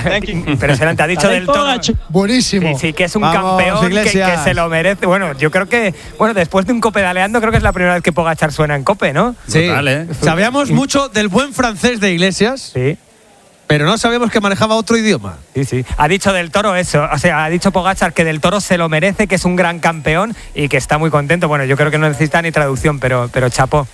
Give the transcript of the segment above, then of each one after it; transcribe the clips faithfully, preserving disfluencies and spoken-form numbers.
Impresionante. Ha dicho del Toro. Buenísimo. Sí, sí, que es un Vamos, campeón que, Iglesias. que se lo merece. Bueno, yo creo que, bueno, después de un copedaleando, creo que es la primera vez que Pogačar suena en Cope, ¿no? Sí. Total, ¿eh? Sabíamos mucho del buen francés de Iglesias, Sí. pero no sabíamos que manejaba otro idioma. Sí, sí. Ha dicho del Toro eso, o sea, ha dicho Pogačar que del Toro se lo merece, que es un gran campeón y que está muy contento. Bueno, yo creo que no necesita ni traducción, pero, pero chapó.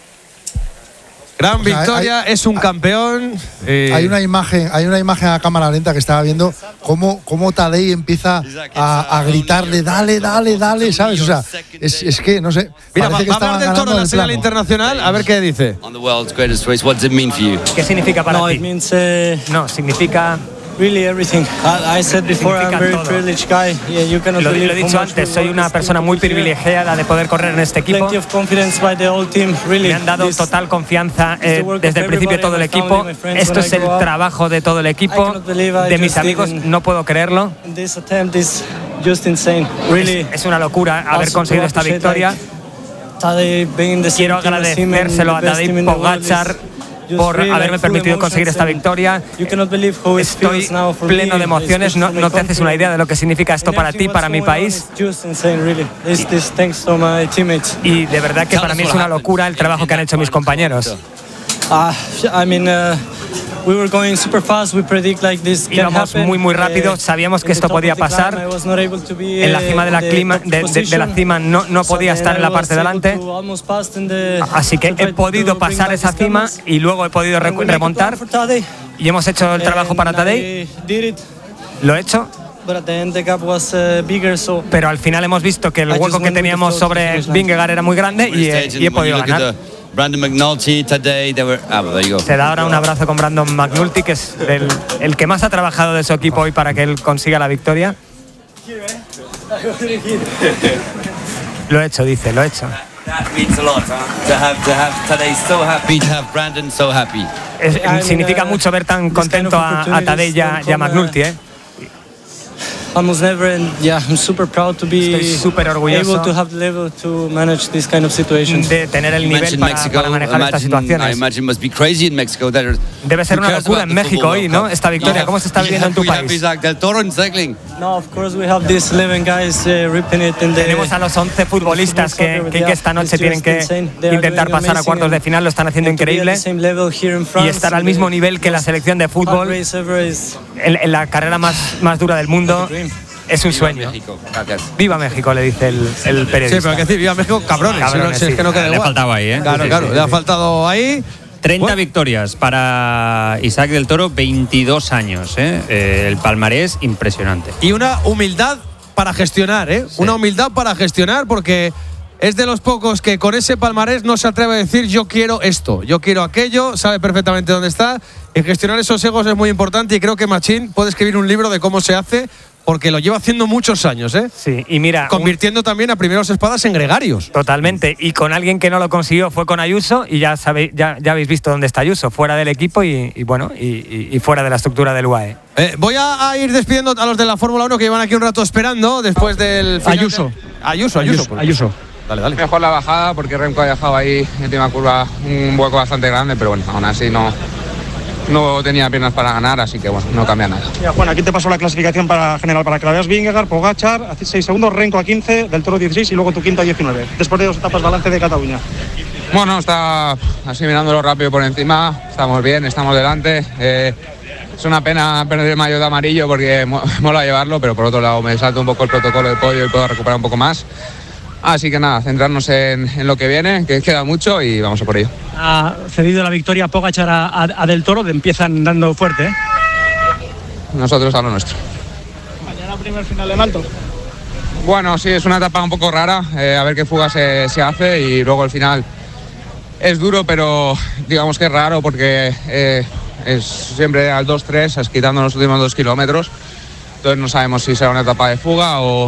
Gran O sea, victoria, hay- es un campeón. eh, Hay una imagen, hay una imagen a cámara lenta que estaba viendo cómo, cómo Tadej empieza a, a gritarle, dale, dale, dale, ¿sabes? O sea, es, es que, no sé. Mira, va, parece que va a hablar estaban del Toro en ganando la el señal plano. internacional, a ver qué dice. On the world's greatest race, what does it mean for you? ¿Qué significa para No, ti? it means uh, No, significa. really everything. I, I said before I'm a very Significa todo. privileged guy. Yeah, you cannot Lo, believe lo he how dicho much antes, we soy want una this persona team muy to be here. privilegiada de poder correr en este equipo. Plenty of confidence by the whole team. Really, Me han dado this- total confianza eh, the work desde el of principio todo el everybody, my equipo. family, my friends, Esto when es I el grow up. trabajo de todo el I equipo, cannot believe I de mis just amigos. didn't- No puedo creerlo. This attempt is just insane. Really. Es, es una locura haber Also conseguido to esta appreciate, victoria. like, Tadej being the Quiero same team as him and agradecérselo a the best Tadej team in the world Pogačar is just por really, haberme like, full permitido conseguir emotions esta and victoria. you cannot believe how it Estoy feels now for pleno me, de emociones, no, especially no for te my haces una country. idea de lo que significa esto And para everything ti, para what's mi going on país. is just insane, really. This, this thanks to my teammates. Y de verdad que para mí es una locura el trabajo que han hecho mis compañeros. Uh, I mean, uh, we were going super fast. We predict like this can Íbamos happen. muy muy rápido, Uh, sabíamos que in the esto top podía of the climb, pasar. I was not able to be, En la uh, cima de la, in the clima, top de, de- de la position. cima no, no podía So estar then en la I parte was delante. able to almost pass in the- Así que to try he podido to bring pasar back esa this cima balance. y luego he podido re- And we make a plan remontar. for Tadej. Y hemos hecho el trabajo para And Tadej. I did it, Lo he hecho. but at the end the gap was uh, bigger, so Pero al final hemos visto que el I just hueco que went with the teníamos flow to sobre finish line. Vingegaard era muy grande y, he- y he When you podido look at ganar. the Brandon McNulty today, they were. Ah, well, there you go. Se da ahora un abrazo con Brandon McNulty, que es el, el que más ha trabajado de su equipo hoy para que él consiga la victoria. Lo he hecho, dice, lo he hecho. That means a lot, huh? To have to have today so happy, to have Brandon so happy. Es- I mean, significa uh, mucho ver tan this contento kind of a, a opportunities Tadej y a, don't y a come, uh, McNulty, ¿eh? almost never, and yeah, I'm super proud to be Estoy súper orgulloso able to have the level to manage this kind of situations. De tener el You nivel mentioned para, Mexico. para manejar estas Imagine, I situaciones. imagine it must be crazy in Mexico. That are, Debe ser who una cares locura about en the México football hoy, World ¿no? Cup? Esta victoria, You ¿cómo se está have- viviendo en tu you have país? Isaac Del Toro in cycling. No, of course we have these eleven guys uh, ripping it in the. Tenemos a los once futbolistas que, que, que esta noche tienen que intentar pasar a cuartos de final, lo están haciendo increíble y estar al mismo nivel que la selección de fútbol en, en la carrera más, más dura del mundo. Es un sueño. México. Gracias. Viva México, le dice el, el periodista. Sí, pero hay que decir, viva México, cabrones. Cabrones, si no- si es sí. que no queda Le ha igual. faltado ahí, ¿eh? Claro, Sí, claro, sí, le ha sí. faltado ahí. treinta Bueno. victorias para Isaac Del Toro, veintidós años, ¿eh? Eh, el palmarés impresionante. Y una humildad para gestionar, ¿eh? Una humildad para gestionar porque es de los pocos que con ese palmarés no se atreve a decir yo quiero esto, yo quiero aquello, sabe perfectamente dónde está. Y gestionar esos egos es muy importante y creo que Machín puede escribir un libro de cómo se hace porque lo lleva haciendo muchos años, ¿eh? Sí, y mira, un- Convirtiendo también a primeros espadas en gregarios. totalmente. Y con alguien que no lo consiguió fue con Ayuso y ya sabéis, ya, ya habéis visto dónde está Ayuso, fuera del equipo y, y bueno, y, y- y fuera de la estructura del U A E. Eh, voy a, a ir despidiendo a los de la Fórmula uno que llevan aquí un rato esperando después del final Ayuso. de- Ayuso, Ayuso. pues. Ayuso. Dale, dale. Mejor la bajada porque Remco ha dejado ahí en última curva un hueco bastante grande, pero bueno, aún así no, no tenía piernas para ganar, así que bueno, no cambia nada. Mira, Juan, aquí te paso la clasificación para general para que la veas. Vingegaard, Pogačar, a seis segundos, Renko a quince, Del Toro dieciséis y luego tu quinto a diecinueve. Después de dos etapas balance de Cataluña. Bueno, está así mirándolo rápido por encima, estamos bien, estamos delante. eh, es una pena perder el maillot de amarillo porque mo- mola llevarlo, pero por otro lado me salta un poco el protocolo de podio y puedo recuperar un poco más. Así que nada, centrarnos en, en lo que viene, que queda mucho y vamos a por ello. Ha cedido la victoria Pogačar a, a, a Del Toro, empiezan dando fuerte, ¿eh? Nosotros a lo nuestro. Mañana primer final en alto. Bueno, sí, es una etapa un poco rara, eh, a ver qué fuga se, se hace y luego el final es duro, pero digamos que es raro porque eh, es siempre al dos tres, es quitando los últimos dos kilómetros, entonces no sabemos si será una etapa de fuga o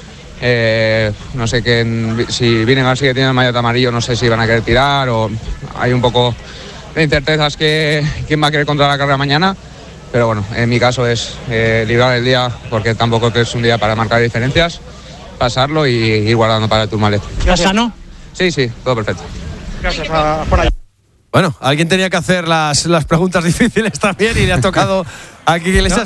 eh, no sé qué, si Vingegaard sigue teniendo el maillot amarillo, no sé si van a querer tirar o hay un poco de incertezas que quién va a querer controlar la carrera mañana. Pero bueno, en mi caso es eh, librar el día porque tampoco es un día para marcar diferencias, pasarlo y ir guardando para el Tourmalet. ¿Ya sano? Sí, sí, todo perfecto. Gracias, a, por ahí. Bueno, alguien tenía que hacer las, las preguntas difíciles también y le ha tocado aquí que les No,